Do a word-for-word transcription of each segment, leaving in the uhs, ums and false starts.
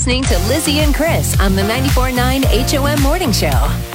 listening to Lizzie and Chris on the ninety-four point nine H O M Morning Show.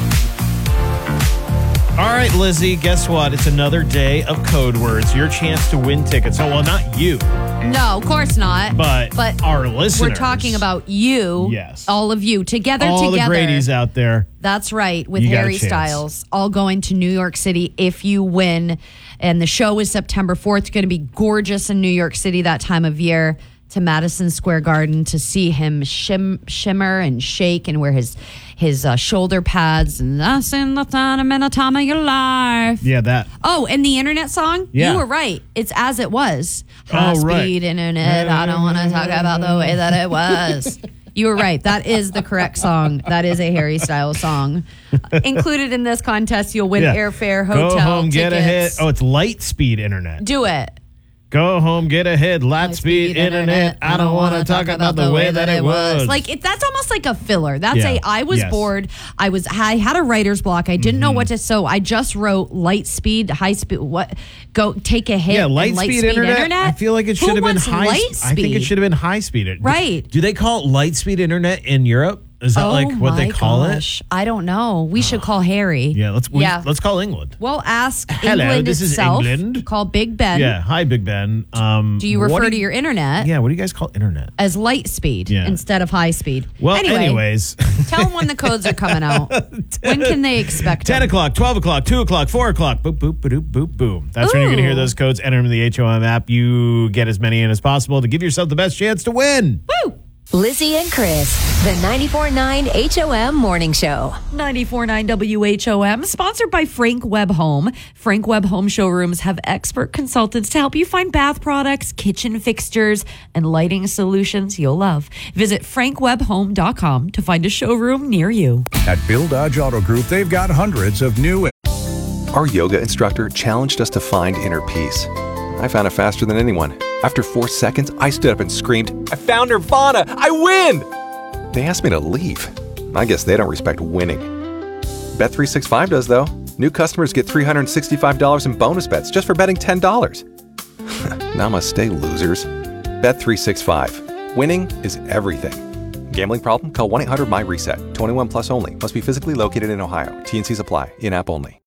All right, Lizzie, guess what? It's another day of code words. Your chance to win tickets. Oh, well, not you. No, of course not. But, but our listeners. We're talking about you. Yes. All of you. Together, all together. All the Grady's out there. That's right. With You got a Harry chance. Styles. All going to New York City if you win. And the show is September fourth. It's going to be gorgeous in New York City that time of year. To Madison Square Garden to see him shim, shimmer and shake and wear his his uh, shoulder pads and that's in the time and the time of your life. Yeah, that. Oh, and the internet song? Yeah. You were right. It's As It Was. High Oh, right. speed internet. I don't want to talk about the way that it was. You were right. That is the correct song. That is a Harry Styles song. Included in this contest, you'll win Yeah. airfare, hotel, Go home, tickets. get a hit. Oh, it's light speed internet. Do it. Go home, get a hit. Light speed internet. I don't want to talk about the way that it was. Like it, that's almost like a filler. That's Yeah. a. I was Yes. bored. I was. I had a writer's block. I didn't know what to. So I just wrote light speed, high speed. What? Go take a hit. Yeah, and light, speed, internet, I feel like it Who should have been wants high. light I think it speed? should have been high speed. Right. Do they call it light speed internet in Europe? Is that Oh like what they my call gosh. I don't know. We should call Harry. it? Yeah, let's we, Yeah. let's call England. We'll ask Hello, England this is itself. England. Call Big Ben. Yeah, hi Big Ben. Um, Do you what refer do to your internet Yeah, what do you guys call internet? as light speed Yeah. instead of high speed? Well, anyway, anyways, tell them when the codes are coming out. When can they expect ten them? o'clock, twelve o'clock, two o'clock, four o'clock. Boop boop boop boop boom. That's when you're gonna hear Ooh. those codes. Enter them in the H O M app. You get as many in as possible to give yourself the best chance to win. Woo! Lizzie and Chris, the ninety-four point nine H O M Morning Show. ninety-four point nine W H O M, sponsored by Frank Webb Home. Frank Webb Home showrooms have expert consultants to help you find bath products, kitchen fixtures, and lighting solutions you'll love. Visit frank webb home dot com to find a showroom near you. At Bill Dodge Auto Group, they've got hundreds of new. Our yoga instructor challenged us to find inner peace. I found it faster than anyone. After four seconds, I stood up and screamed, "I found Nirvana! I win!" They asked me to leave. I guess they don't respect winning. Bet three sixty-five does, though. New customers get three hundred sixty-five dollars in bonus bets just for betting ten dollars. Namaste, losers. Bet three sixty-five. Winning is everything. Gambling problem? Call one eight hundred M Y RESET. twenty-one plus only. Must be physically located in Ohio. T N Cs apply. In-app only.